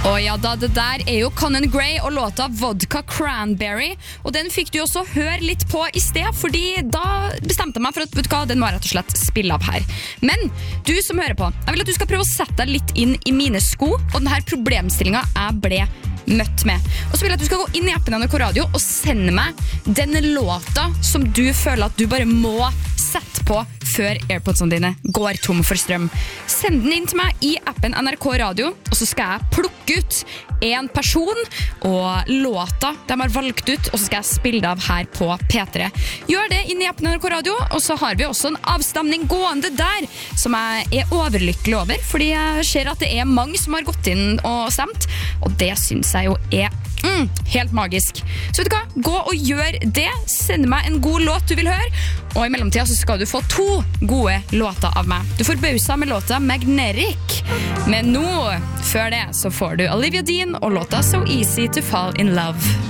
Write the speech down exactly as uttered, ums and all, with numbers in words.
Og ja da, det der er jo Conan Gray og låta Vodka Cranberry, og den fikk du også høre litt på i sted, fordi da bestemte jeg meg for at, vet du hva, den må jeg rett og slett spille av her. Men du som hører på, jeg vil at du skal prøve å sette deg litt inn i mine sko, og denne problemstillingen jeg ble møtt med. Og så vil jeg at du skal gå inn i appen N R K Radio og sende meg den låta som du føler at du bare må sette på før AirPodsene dine går tom for strøm. Send den inn til meg i appen N R K Radio, og så skal jeg plukke ut en person og låta de har valgt ut, og så skal jeg spille det av her på P tre. Gjør det inn i appen N R K Radio, og så har vi også en avstamning gående der, som jeg er overlykkelig over, fordi jeg ser at det er mange som har gått inn og stemt, og det synes jeg jo er mm, helt magisk. Så vet du hva, gå og gjør det, send meg en god låt du vil høre, og i mellomtida så skal du få to gode låter av meg. Du får bausa med låta Magnetic, men nå, før det, så får du Olivia Dean og låta So Easy to Fall in Love.